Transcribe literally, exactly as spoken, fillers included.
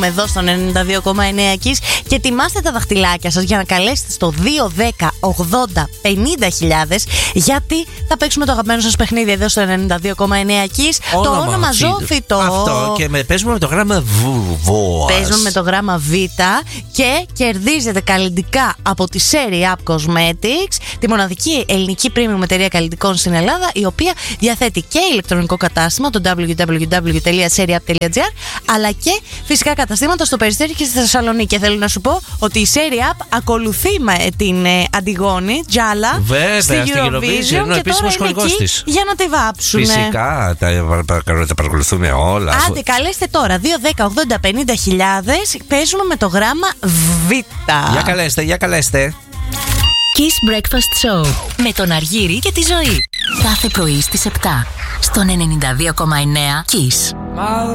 εδώ στον ενενήντα δύο κόμμα εννέα Kiss και ετοιμάστε τα δαχτυλάκια σας για να καλέσετε στο δύο δέκα ογδόντα πενήντα χιλιάδες, γιατί θα παίξουμε το αγαπημένο σας παιχνίδι εδώ στο ενενήντα δύο κόμμα εννέα Kiss. Όνομα, το όνομα Ζώφιτο. Αυτό, και με, παίζουμε με το γράμμα Β. Παίζουμε με το γράμμα Β και κερδίζετε καλλιτικά από τη Serie Up Cosmetics, τη μοναδική ελληνική premium εταιρεία καλλιτικών στην Ελλάδα, η οποία διαθέτει και ηλεκτρονικό κατάστημα, το double-u double-u double-u τελεία serie up τελεία gr, αλλά και φυσικά καταστήματα στο Περιστέρι και στη Θεσσαλονίκη. Και θέλω να σου πω ότι η Serie Up ακολουθεί με την ε, Αντιγόνη Τζάλα. Βέβαια, στην Eurovision, είναι ο επίσημος χορηγός της. Για να τη βάψουν. Φυσικά, τα, τα παρακολουθούμε όλα. Άντε, καλέστε τώρα δύο δέκα ογδόντα πενήντα χιλιάδες. Παίζουμε με το γράμμα Β. Για καλέστε, για καλέστε. Kiss Breakfast Show με τον Αργύρη και τη Ζωή. Κάθε πρωί στις επτά στον ενενήντα δύο κόμμα εννέα Kiss.